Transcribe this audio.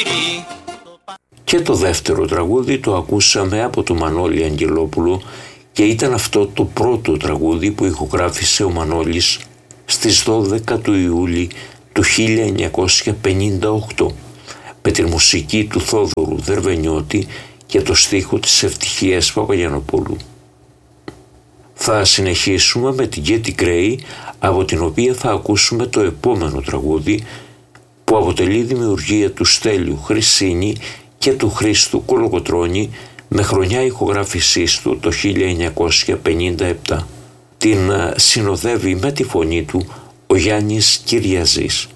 Και το δεύτερο τραγούδι το ακούσαμε από τον Μανώλη Αγγελόπουλο και ήταν αυτό το πρώτο τραγούδι που ηχογράφησε ο Μανώλης στις 12 του Ιούλη του 1958 με τη μουσική του Θόδωρου Δερβενιώτη και το στίχο της Ευτυχίας Παπαγιαννοπούλου. Θα συνεχίσουμε με την Γκέτι Γκρέι, από την οποία θα ακούσουμε το επόμενο τραγούδι που αποτελεί δημιουργία του Στέλιου Χρυσίνη και του Χρήστου Κολοκοτρώνη με χρονιά ηχογράφησής του το 1957. Την συνοδεύει με τη φωνή του ο Γιάννης Κυριαζής.